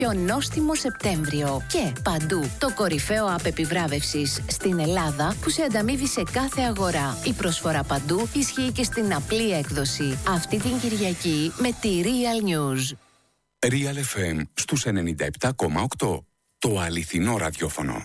πιο νόστιμο Σεπτέμβριο. Και παντού το κορυφαίο app επιβράβευσης στην Ελλάδα που σε ανταμείβει σε κάθε αγορά. Η προσφορά παντού ισχύει και στην απλή έκδοση. Αυτή την Κυριακή με τη Real News. Real FM στους 97,8. Το αληθινό ραδιόφωνο.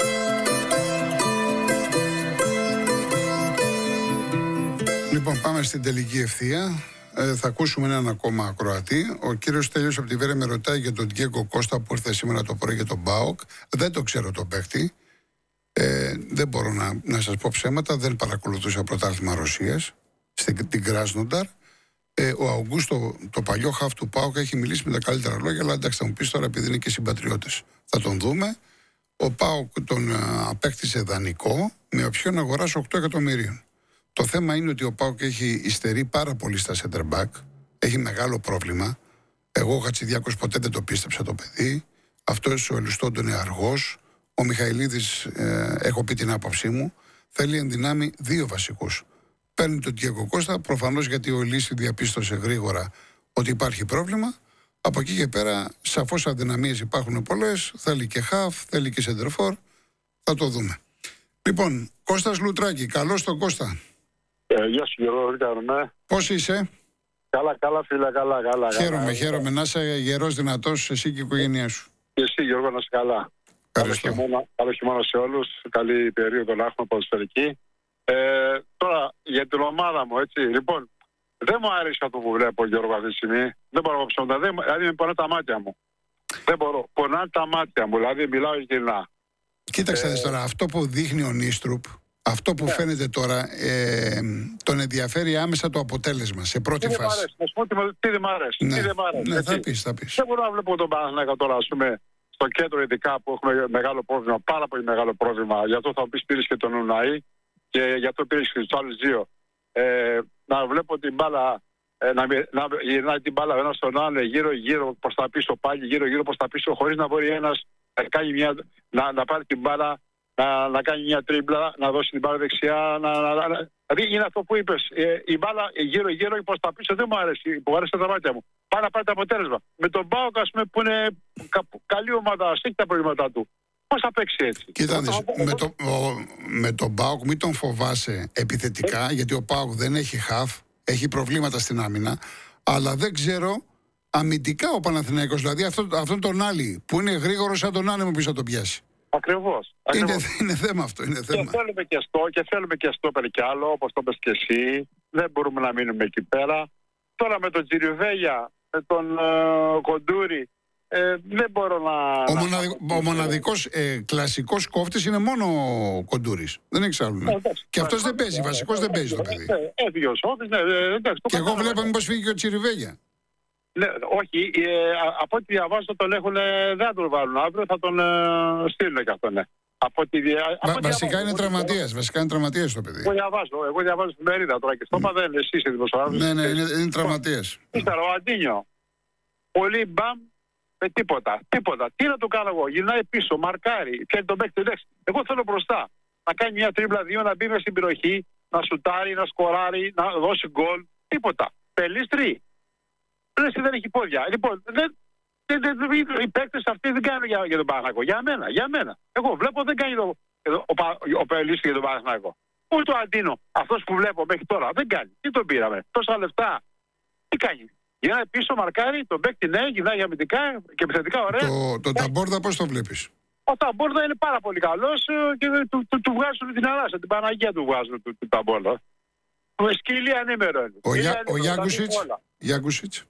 Λοιπόν, πάμε στην τελική ευθεία. Θα ακούσουμε έναν ακόμα ακροατή. Ο κύριος Τέλειος από τη Βέρεια με ρωτάει για τον Ντιέγκο Κώστα που ήρθε σήμερα το πρωί για τον ΠΑΟΚ. Δεν το ξέρω τον παίκτη. Δεν μπορώ να σας πω ψέματα. Δεν παρακολουθούσα πρωτάθλημα Ρωσίας στην Κράσνονταρ. Ο Αουγκούστο, το παλιό χαφ του ΠΑΟΚ, έχει μιλήσει με τα καλύτερα λόγια. Αλλά εντάξει, θα μου πεις τώρα επειδή είναι και συμπατριώτες. Θα τον δούμε. Ο ΠΑΟΚ τον απέκτησε δανεικό με option αγοράς 8 εκατομμυρίων. Το θέμα είναι ότι ο ΠΑΟΚ έχει υστερεί πάρα πολύ στα center back. Έχει μεγάλο πρόβλημα. Εγώ ο Χατζηδιάκος ποτέ δεν το πίστεψα το παιδί. Αυτός ο Ελουστόντο είναι αργός. Ο Μιχαηλίδης, έχω πει την άποψή μου, θέλει εν δυνάμει 2 βασικούς. Παίρνει τον Ντιέγκο Κώστα, προφανώς γιατί ο Ηλίση διαπίστωσε γρήγορα ότι υπάρχει πρόβλημα. Από εκεί και πέρα, σαφώς αδυναμίες υπάρχουν πολλές. Θέλει και χαφ, θέλει και σεντερφόρ. Θα το δούμε. Λοιπόν, Κώστας Λουτράκη, καλώς τον Κώστα. Γεια σου Γιώργο, τι κάνουμε? Πώς είσαι? Καλά φίλε, καλά. Χαίρομαι. Να είσαι γερός, δυνατός, εσύ και η οικογένειά σου. Και εσύ Γιώργο, να είσαι καλά. Καλό χειμώνα σε όλους. Καλή περίοδο να έχουμε ποδοσφαιρική. Τώρα για την ομάδα μου, έτσι. Λοιπόν, δεν μου αρέσει αυτό που βλέπω Γιώργο αυτή τη στιγμή. Δεν μπορώ να ψωμοντα. Δηλαδή με πονάνε τα μάτια μου. Δεν μπορώ. Πονάνε τα μάτια μου, δηλαδή μιλάω ειλικρινά. Κοίταξε τώρα, αυτό που δείχνει ο Νίστρουπ, αυτό που φαίνεται τώρα, τον ενδιαφέρει άμεσα το αποτέλεσμα σε πρώτη φάση. Τι δεν μ' αρέσει. Ναι, θα πεις. Δεν μπορώ να βλέπω τον Παναθηναϊκό τώρα, ας πούμε, στο κέντρο ειδικά που έχουμε μεγάλο πρόβλημα, πάρα πολύ μεγάλο πρόβλημα. Γι' αυτό θα μου πεις πήρες και τον Ουναή και γι' αυτό πήρες και τους άλλους 2. Να βλέπω την μπάλα, να γυρνάει την μπάλα ένα στον άλλο, γύρω-γύρω προς τα πίσω πάλι, γύρω-γύρω προς τα πίσω, χωρίς να μπορεί ένας να πάρει την μπάλα, να κάνει μια τρίμπλα, να δώσει την μπάλα δεξιά. Δηλαδή είναι αυτό που είπες. Η μπάλα γύρω-γύρω προς τα πίσω δεν μου αρέσει. Μου αρέσει τα μάτια μου. Πάει να πάρει το αποτέλεσμα. Με τον ΠΑΟΚ, ας πούμε, που είναι καλή ομάδα, έχει τα προβλήματά του. Πώς θα παίξει έτσι? Κοίτα, με τον ΠΑΟΚ μην τον φοβάσαι επιθετικά, γιατί ο ΠΑΟΚ δεν έχει χαφ, έχει προβλήματα στην άμυνα. Αλλά δεν ξέρω αμυντικά ο Παναθηναϊκός, δηλαδή αυτόν τον άλλη που είναι γρήγορο σαν τον άνεμο που θα τον πιάσει. Ακριβώς. Είναι θέμα αυτό. Είναι θέμα. Και θέλουμε και στόπερ κι άλλο, όπως το πες και εσύ. Δεν μπορούμε να μείνουμε εκεί πέρα. Τώρα με τον Τζιριβέλια, με τον Κοντούρη, δεν μπορώ να... Ο μοναδικός κλασικός κόφτης είναι μόνο ο Κοντούρης. Δεν έχει άλλο. Και αυτός δεν παίζει, βασικός δεν παίζει το παιδί. Και εγώ βλέπω μήπως φύγει και ο Τσιριβέλια. Ναι, όχι, από ό,τι διαβάζω τον έχουν, δεν τον βάλουν αύριο, θα τον στείλουν και αυτόν. Ναι. Βασικά είναι τραυματίας το παιδί. Εγώ διαβάζω στην Μερίδα τώρα και στο είπα, δεν εσύ είσαι δημοσιογράφος. Ναι, είναι τραυματίας. Ύστερα ο Αντίνιο, πολύ μπαμ με τίποτα. Τι να το κάνω εγώ, γυρνάει πίσω, μαρκάρει, πιάνει τον παίκτη. Εγώ θέλω μπροστά, να κάνει μια τρίμπλα 2, να μπει μέσα στην περιοχή, να σουτάρει, να σκοράρει, να δώσει γκολ, τίποτα. Πελίστρι. Δεν έχει πόδια. Λοιπόν, οι παίκτες αυτοί δεν κάνουν για τον Παναθηναϊκό. Για μένα. Εγώ βλέπω δεν κάνει ο Πελίστρι για τον Παναθηναϊκό. Ούτε ο Αντίνο, αυτός που βλέπω μέχρι τώρα, δεν κάνει. Τι τον πήραμε, τόσα λεφτά. Τι κάνει? Γυρνάει πίσω, μαρκάρει, τον παίκτη ναι, γυρνάει αμυντικά και επιθετικά ωραία. Το Ταμπόρδα πώς το βλέπεις? Ο Ταμπόρδα είναι πάρα πολύ καλός και του βγάζουν την ανάσα, την Παναγία του βγάζουν του Ταμπόρδα. Με σκύλι ανήμερο. Ο Γιάκουσιτς.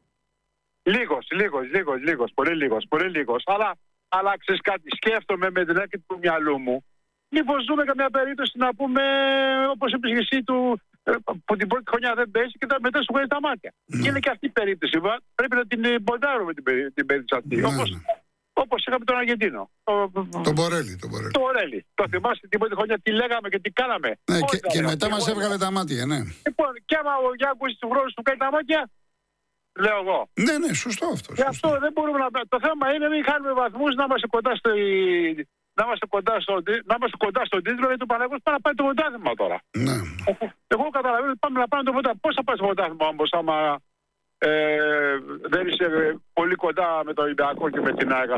Λίγος, πολύ λίγος. Αλλά ξέρεις κάτι, σκέφτομαι με την άκρη του μυαλού μου. Μήπως δούμε καμιά περίπτωση να πούμε, όπως είπες εσύ, που την πρώτη χρονιά δεν παίζει και μετά σου βγάζει τα μάτια. Και είναι και αυτή η περίπτωση. Πρέπει να την ποντάρουμε την περίπτωση αυτή. Όπως είχαμε τον Αργεντίνο. Τον Μπορέλη. Το θυμάσαι την πρώτη χρονιά τι λέγαμε και τι κάναμε? Ναι, και μετά μας έβγαλε τα μάτια, ναι. Λοιπόν, και άμα ο Γιάνκος του χρόνου του κάνει τα μάτια, λέω εγώ. Ναι, σωστό αυτό. Γι' αυτό δεν μπορούμε να. Το θέμα είναι να μην χάνουμε βαθμούς, να είμαστε κοντά στον τίτλο, γιατί το Παναγιώτης πάει να πάει το πρωτάθλημα τώρα. Ναι. Εγώ καταλαβαίνω ότι πάμε να πάμε το πρωτάθλημα. Πώς θα πάει στο πρωτάθλημα όμως, άμα δεν είσαι πολύ κοντά με τον Ολυμπιακό και με την ΑΕΚ.